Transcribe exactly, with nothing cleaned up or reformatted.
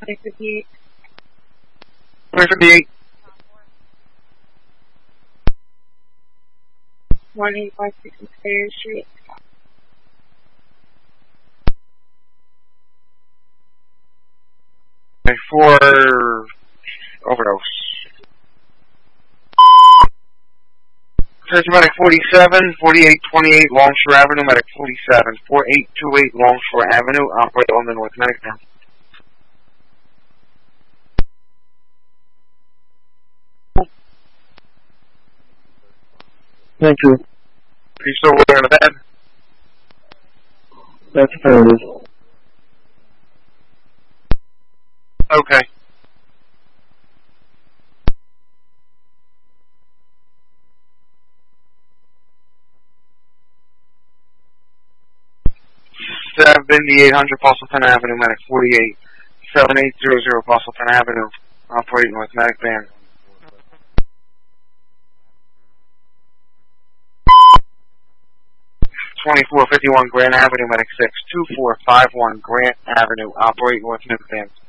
twenty fifty-eight. twenty fifty-eight. one eight five six Superior Street. For overdose. Medic forty-seven, forty-eight twenty-eight Longshore Avenue, Medic forty-seven, forty-eight twenty-eight Longshore Avenue, operate on the North Medic now. Thank you. Are you still wearing the bed? That's fair. Okay. seventy-eight hundred Postleton Avenue, Medic forty-eight, seventy-eight hundred Postleton Avenue, operate North Medic Band. twenty-four fifty-one Grant Avenue, Medic six, two four five one Grant Avenue, operate North Medic Band.